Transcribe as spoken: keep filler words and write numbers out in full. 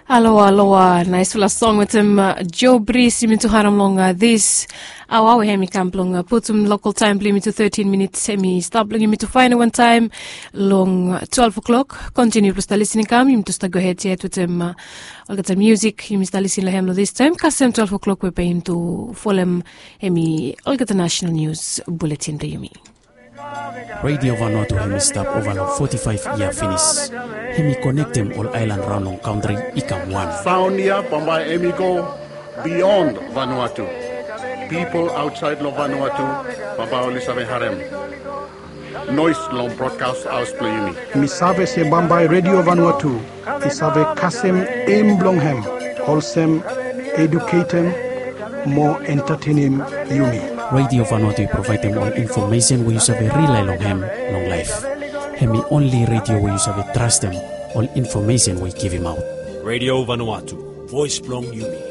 Aloha, aloha. Nice full song with him. Uh, Joe Breeze, you to haram longa. This, our hemi camp longa. Put some local time, play me to thirteen minutes. Hemi stop long, me to find one time. Long twelve o'clock. Continue to start listening. Come, you to start go ahead yet with him. Uh, I'll get some music. You start listening to him this time. Cause him twelve o'clock we pay him to follow him. Hemi, I'll get the national news bulletin to you me. Radio Vanuatu hemi stop over long forty-five year finish. Hemi connect them all island round on country ikam one. Found here Bombay Emigo beyond Vanuatu. People outside of Vanuatu, Baba Olisabe Harem. Noise long broadcast house playing. Misave se Bombay Radio Vanuatu. Isave Kasem Emblonghem. Wholesome, educating, more entertaining Yumi. Radio Vanuatu provide them all information we use have a rely long hem long life. Hemi only radio we use have a trust them all information we give him out. Radio Vanuatu, voice blong Yumi.